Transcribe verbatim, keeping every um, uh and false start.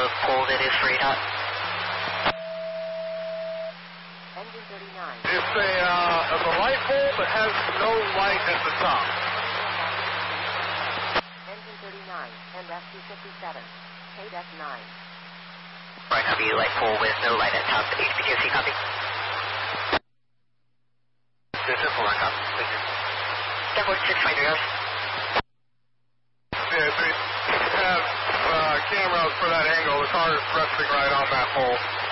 pole that is for A DOT. Engine thirty-nine. It's a, uh, it's a light pole that has no light at the top. Engine thirty-nine, and F two fifty-seven. K D E C nine. Right, copy, light pole with no light at top, H P Q C, copy. This is four, copy. ten forty-six, find your house. Yeah, they have uh, cameras for that angle. The car is resting right on that pole.